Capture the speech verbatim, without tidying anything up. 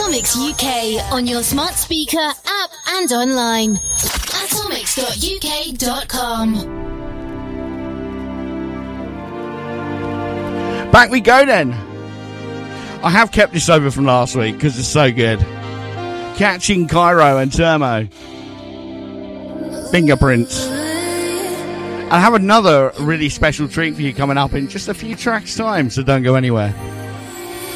Atomics U K on your smart speaker, app and online. atomics dot u k dot com. Back we go then. I have kept this over from last week because it's so good. Catching Cairo and Termo. Fingerprints. I have another really special treat for you coming up in just a few tracks' time, so don't go anywhere.